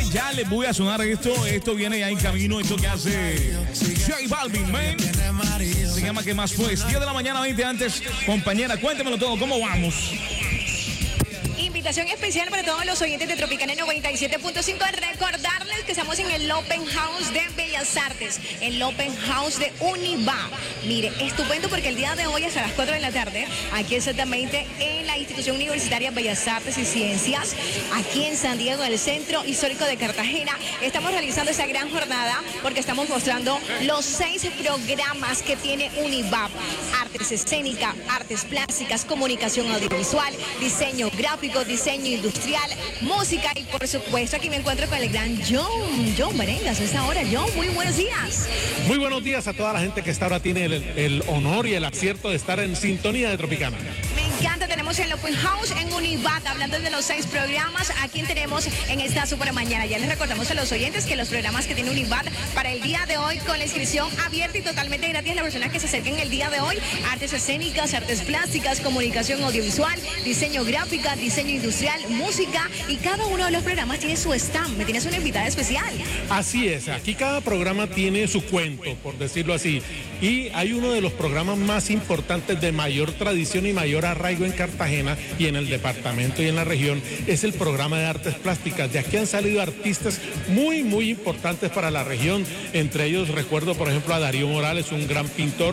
ya les voy a sonar esto. Esto viene ya en camino. Esto que hace J Balvin, man. Se llama ¿Qué más fue? 10 de la mañana, 20 antes. Compañera, cuéntemelo todo. ¿Cómo vamos? Invitación especial para todos los oyentes de Tropicana 97.5. Recordarles que estamos en el Open House de Bellas Artes, el Open House de Univac. Mire, estupendo porque el día de hoy hasta las 4 de la tarde, aquí exactamente en la Institución Universitaria Bellas Artes y Ciencias, aquí en San Diego, en el Centro Histórico de Cartagena, estamos realizando esa gran jornada porque estamos mostrando los 6 programas que tiene Univac: artes escénicas, artes plásticas, comunicación audiovisual, diseño gráfico, diseño industrial, música y por supuesto aquí me encuentro con el gran John Merengas. A esta hora, John, muy buenos días. Muy buenos días a toda la gente que esta hora tiene el honor y el acierto de estar en sintonía de Tropicana. Me encanta, tenemos el Open House en Univac, hablando de los 6 programas, ¿a quién tenemos en esta super mañana? Ya les recordamos a los oyentes que los programas que tiene Univac para el día de hoy, con la inscripción abierta y totalmente gratis a las personas que se acerquen el día de hoy: artes escénicas, artes plásticas, comunicación audiovisual, diseño gráfica, diseño industrial, música, y cada uno de los programas tiene su stand. Me tienes una invitada especial. Así es, aquí cada programa tiene su cuento, por decirlo así, y hay uno de los programas más importantes de mayor tradición y mayor arraigo en Cartagena y en el departamento y en la región, es el programa de artes plásticas. De aquí han salido artistas muy importantes para la región, entre ellos recuerdo por ejemplo a Darío Morales, un gran pintor,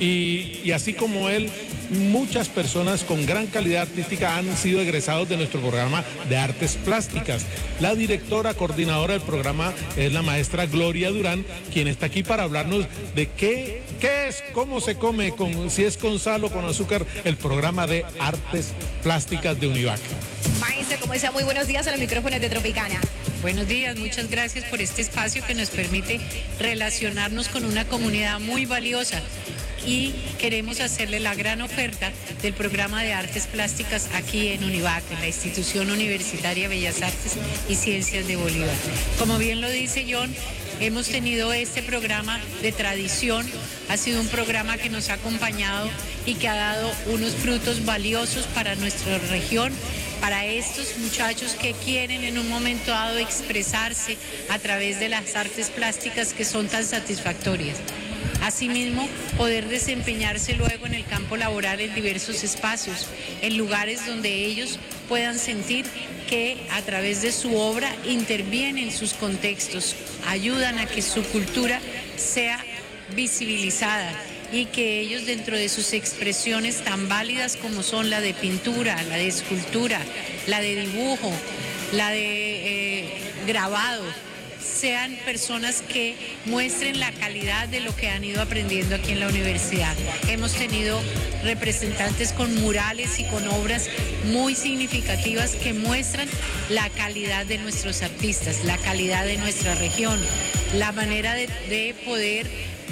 y así como él, muchas personas con gran calidad artística han sido egresados de nuestro programa de artes plásticas. La directora coordinadora del programa es la maestra Gloria Durán, quien está aquí para hablarnos de qué es, cómo se come, si es con sal o con azúcar, el programa de artes plásticas de Univac. Maestra, ¿cómo está? Muy buenos días a los micrófonos de Tropicana. Buenos días, muchas gracias por este espacio que nos permite relacionarnos con una comunidad muy valiosa. Y queremos hacerle la gran oferta del programa de artes plásticas aquí en Univac, en la Institución Universitaria Bellas Artes y Ciencias de Bolívar. Como bien lo dice John, hemos tenido este programa de tradición, ha sido un programa que nos ha acompañado y que ha dado unos frutos valiosos para nuestra región, para estos muchachos que quieren en un momento dado expresarse a través de las artes plásticas que son tan satisfactorias. Asimismo, poder desempeñarse luego en el campo laboral en diversos espacios, en lugares donde ellos puedan sentir que a través de su obra intervienen sus contextos, ayudan a que su cultura sea visibilizada y que ellos, dentro de sus expresiones tan válidas como son la de pintura, la de escultura, la de dibujo, la de grabado, sean personas que muestren la calidad de lo que han ido aprendiendo aquí en la universidad. Hemos tenido representantes con murales y con obras muy significativas que muestran la calidad de nuestros artistas, la calidad de nuestra región, la manera de poder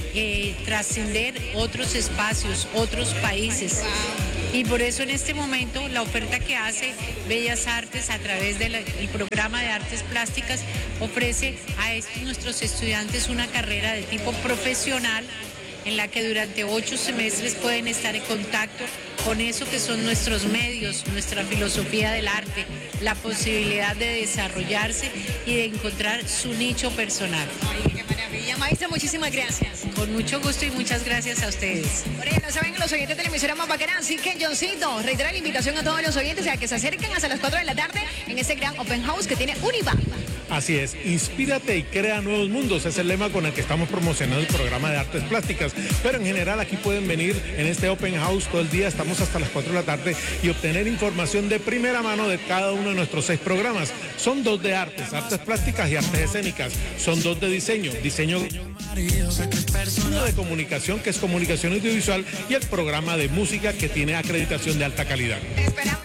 trascender otros espacios, otros países. Y por eso en este momento la oferta que hace Bellas Artes a través del programa de artes plásticas ofrece a estos nuestros estudiantes una carrera de tipo profesional en la que durante 8 semestres pueden estar en contacto con eso que son nuestros medios, nuestra filosofía del arte, la posibilidad de desarrollarse y de encontrar su nicho personal. Ay, qué maravilla, maestra, muchísimas gracias. Con mucho gusto y muchas gracias a ustedes. Por ello, no saben los oyentes de la emisora más bacana, así que Johncito, reitera la invitación a todos los oyentes a que se acerquen hasta las 4 de la tarde en ese gran Open House que tiene Univac. Así es, inspírate y crea nuevos mundos, es el lema con el que estamos promocionando el programa de artes plásticas, pero en general aquí pueden venir en este Open House todo el día, estamos hasta las 4 de la tarde, y obtener información de primera mano de cada uno de nuestros 6 programas. Son 2 de artes plásticas y artes escénicas, son 2 de diseño, uno de comunicación, que es comunicación audiovisual, y el programa de música, que tiene acreditación de alta calidad. Te esperamos.